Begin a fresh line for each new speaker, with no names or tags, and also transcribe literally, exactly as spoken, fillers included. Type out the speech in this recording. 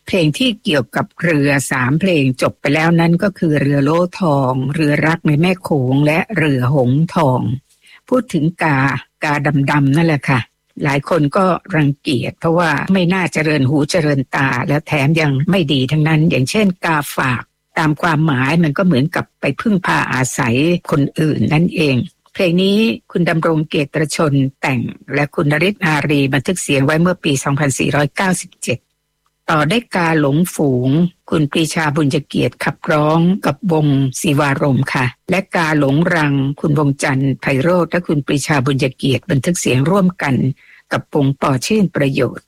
เพลงที่เกี่ยวกับเรือสามเพลงจบไปแล้วนั้นก็คือเรือโล่ทองเรือรักในแม่โขงและเรือหงส์ทองพูดถึงกากาดำๆนั่นแหละค่ะหลายคนก็รังเกียจเพราะว่าไม่น่าเจริญหูเจริญตาและแถมยังไม่ดีทั้งนั้นอย่างเช่นกาฝากตามความหมายมันก็เหมือนกับไปพึ่งพาอาศัยคนอื่นนั่นเองเพลงนี้คุณดำรงเกียรติชนแต่งและคุณนฤทธิ์อารีบันทึกเสียงไว้เมื่อปีสองพันสี่ร้อยเก้าสิบเจ็ดต่อได้กาหลงฝูงคุณปรีชาบุญเกียรติขับร้องกับวงศิวารมณ์ค่ะและกาหลงรังคุณวงจันทร์ไพโรจน์และคุณปรีชาบุญเกียรติบันทึกเสียงร่วมกันกับวงปอชื่นประโยชน์